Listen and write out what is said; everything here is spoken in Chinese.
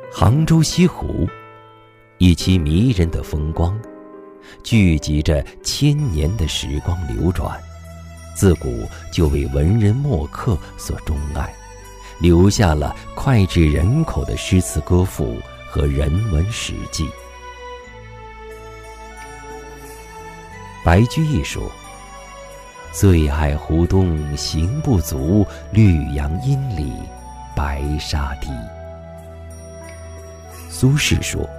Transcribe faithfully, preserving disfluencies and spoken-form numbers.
杭州西湖，一期迷人的风光，聚集着千年的时光流转，自古就为文人墨客所钟爱，留下了脍炙人口的诗词歌赋和人文史记。白居易说：“醉爱湖东行不足，绿杨阴里白沙堤。”苏轼说：“